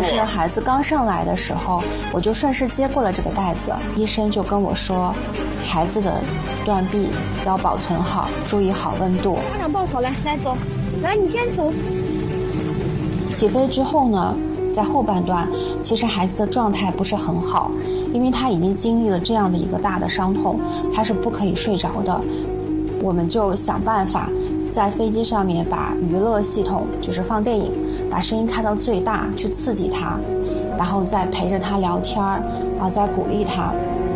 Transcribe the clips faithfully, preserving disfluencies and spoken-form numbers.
是孩子刚上来的时候，我就顺势接过了这个袋子，医生就跟我说，孩子的断臂要保存好，注意好温度。 家长抱手来，来走，来你先走。 起飞之后呢，在后半段，其实孩子的状态不是很好，因为他已经经历了这样的一个大的伤痛，他是不可以睡着的。我们就想办法在飞机上面把娱乐系统，就是放电影，把声音开到最大，去刺激他，然后再陪着他聊天，然后再鼓励他。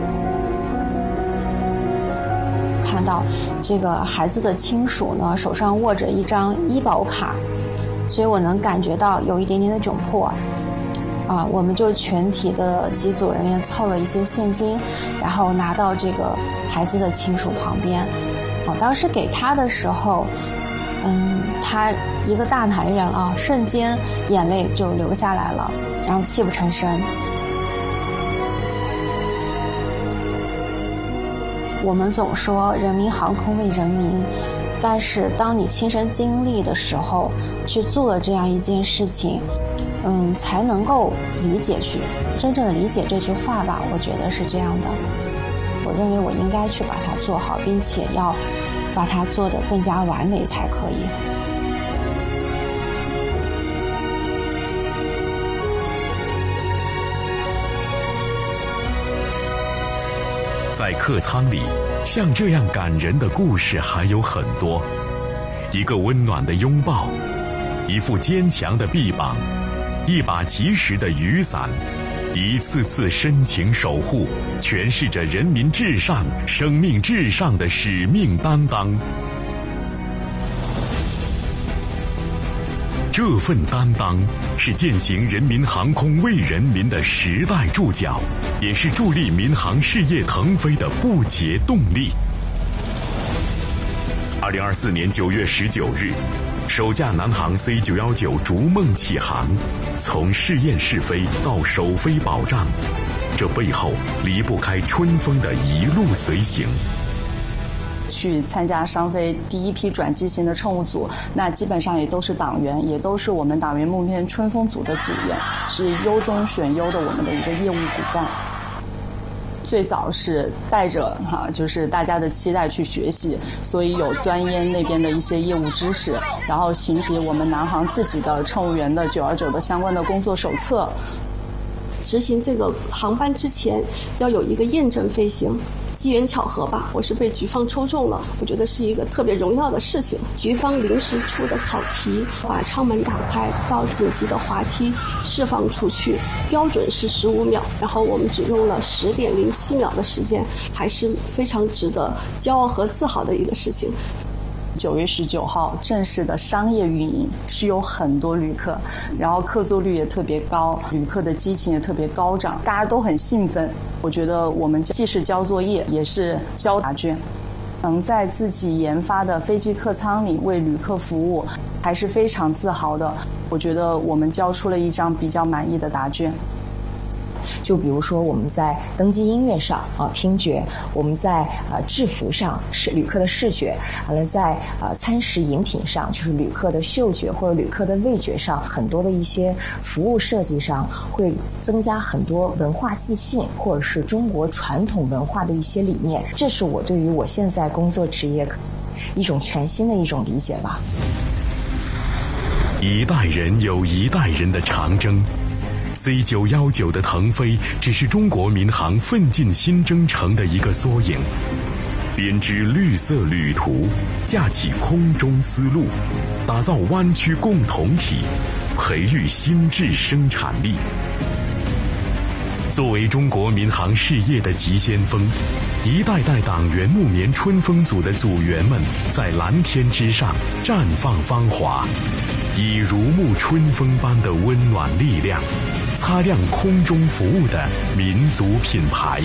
看到这个孩子的亲属呢，手上握着一张医保卡，所以我能感觉到有一点点的窘迫。啊，我们就全体的机组人员凑了一些现金，然后拿到这个孩子的亲属旁边。啊，当时给他的时候，嗯，他一个大男人啊，瞬间眼泪就流下来了，然后泣不成声。我们总说人民航空为人民，但是当你亲身经历的时候，去做了这样一件事情，嗯，才能够理解去真正的理解这句话吧。我觉得是这样的。我认为我应该去把它做好，并且要把它做得更加完美才可以。 在客舱里，像这样感人的故事还有很多。一个温暖的拥抱，一副坚强的臂膀，一把及时的雨伞，一次次深情守护，诠释着人民至上、生命至上的使命担当。这份担当是践行人民航空为人民的时代注脚，也是助力民航事业腾飞的不竭动力。二零二四年九月十九日，首架南航 C 九一九逐梦起航，从试验试飞到首飞保障，这背后离不开春风的一路随行。 去参加商飞第一批转机型的乘务组，那基本上也都是党员，也都是我们党员目片春风组的组员，是优中选优的我们的一个业务骨干。最早是带着哈、啊，就是大家的期待去学习，所以有钻研那边的一些业务知识，然后行使我们南航自己的乘务员的九二九的相关的工作手册。 执行这个航班之前要有一个验证飞行，机缘巧合吧，我是被局方抽中了，我觉得是一个特别荣耀的事情。局方临时出的考题，把舱门打开到紧急的滑梯释放出去，标准是十五秒，然后我们只用了十点零七秒的时间，还是非常值得骄傲和自豪的一个事情。 九月十九号正式的商业运营是有很多旅客，然后客座率也特别高，旅客的激情也特别高涨，大家都很兴奋。我觉得我们既是交作业，也是交答卷，能在自己研发的飞机客舱里为旅客服务，还是非常自豪的。我觉得我们交出了一张比较满意的答卷。 就比如说我们在登机音乐上啊听觉，我们在呃制服上是旅客的视觉，完了在呃餐食饮品上就是旅客的嗅觉或者旅客的味觉上，很多的一些服务设计上会增加很多文化自信或者是中国传统文化的一些理念，这是我对于我现在工作职业一种全新的一种理解吧。 一代人有一代人的长征。C 九一九的腾飞只是中国民航奋进新征程的一个缩影，编织绿色旅途，架起空中丝路，打造湾区共同体，培育新质生产力。作为中国民航事业的急先锋，一代代党员木棉春风组的组员们在蓝天之上绽放芳华，以如沐春风般的温暖力量擦亮空中服务的民族品牌。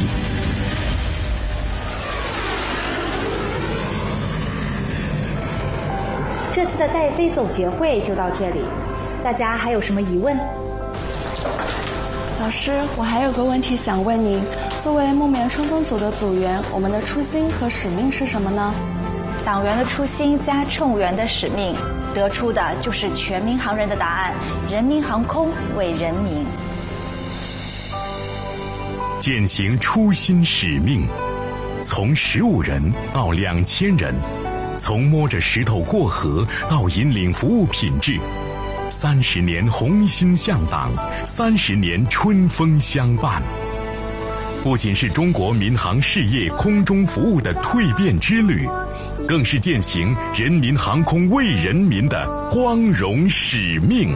这次的带飞总结会就到这里，大家还有什么疑问？ 老师，我还有个问题想问您，作为木棉春风组的组员，我们的初心和使命是什么呢？ 党员的初心加乘务员的使命， 得出的就是全民航人的答案：人民航空为人民。 践行初心使命，从十五人到两千人，从摸着石头过河到引领服务品质，三十年红心向党，三十年春风相伴。不仅是中国民航事业空中服务的蜕变之旅，更是践行人民航空为人民的光荣使命。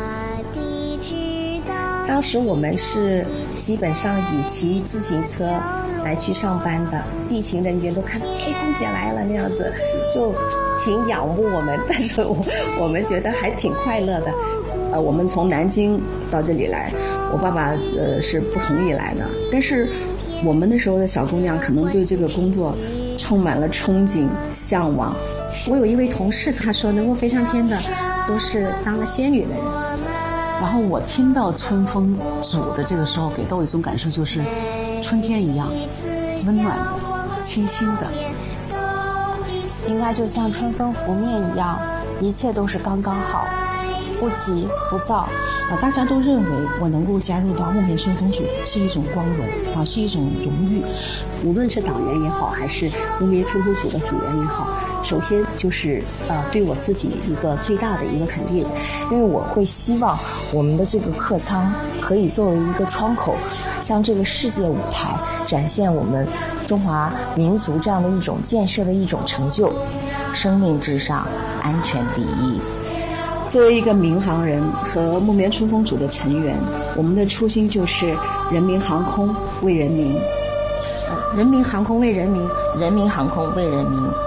当时我们是基本上以骑自行车来去上班的，地勤人员都看到，哎，空姐来了那样子，就挺仰慕我们，但是我我们觉得还挺快乐的。呃，我们从南京到这里来，我爸爸呃是不同意来的，但是我们那时候的小姑娘可能对这个工作充满了憧憬、向往。 我有一位同事，他说能够飞上天的都是当了仙女的人。 然后我听到春风组的这个时候，给到我一种感受，就是春天一样，温暖的、清新的， 应该就像春风拂面一样，一切都是刚刚好，不急不躁。 啊，大家都认为我能够加入到木棉春风组是一种光荣啊，是一种荣誉。 无论是党员也好，还是木棉春风组的组员也好，首先就是呃对我自己一个最大的一个肯定， 因为我会希望我们的这个客舱可以作为一个窗口，向这个世界舞台展现我们中华民族这样的一种建设的一种成就。 生命至上，安全第一。 作为一个民航人和木棉春风组的成员，我们的初心就是人民航空为人民。 人民航空为人民， 人民航空为人民。